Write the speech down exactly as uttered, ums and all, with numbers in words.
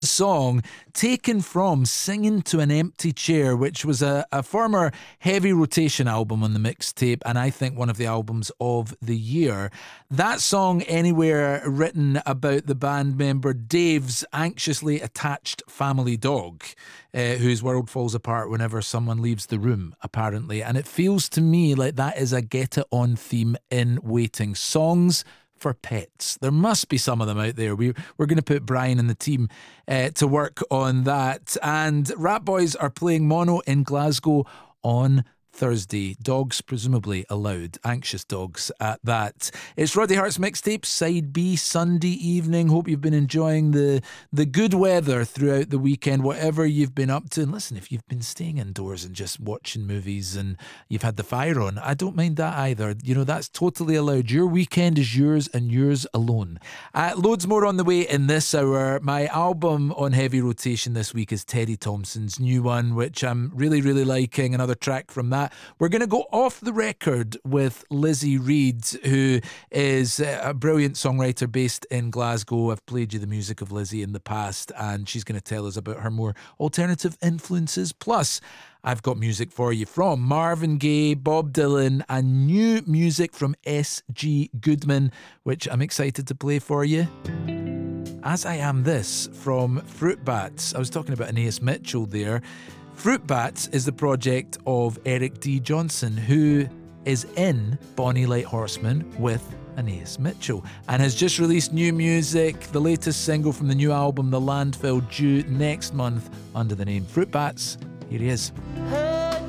song taken from Singing to an Empty Chair, which was a, a former Heavy Rotation album on the mixtape, and I think one of the albums of the year. That song, Anywhere, written about the band member Dave's anxiously attached family dog, uh, whose world falls apart whenever someone leaves the room, apparently. And it feels to me like that is a Get It On theme in waiting. Songs for pets. There must be some of them out there. We, we're going to put Brian and the team uh, to work on that. And Rat Boys are playing Mono in Glasgow on Thursday. Dogs presumably allowed. Anxious dogs at that. It's Roddy Hart's Mixtape, Side B, Sunday evening. Hope you've been enjoying the, the good weather throughout the weekend, whatever you've been up to. And listen, if you've been staying indoors and just watching movies and you've had the fire on, I don't mind that either. You know, that's totally allowed. Your weekend is yours and yours alone. Uh, loads more on the way in this hour. My album on heavy rotation this week is Teddy Thompson's new one, which I'm really, really liking. Another track from that. We're going to go off the record with Lizzie Reed, who is a brilliant songwriter based in Glasgow. I've played you the music of Lizzie in the past, and she's going to tell us about her more alternative influences. Plus, I've got music for you from Marvin Gaye, Bob Dylan, and new music from S G Goodman, which I'm excited to play for you. As I am this from Fruit Bats. I was talking about Anais Mitchell there. Fruit Bats is the project of Eric D. Johnson, who is in Bonnie Light Horseman with Anais Mitchell and has just released new music, the latest single from the new album The Landfill, due next month under the name Fruit Bats. Here he is.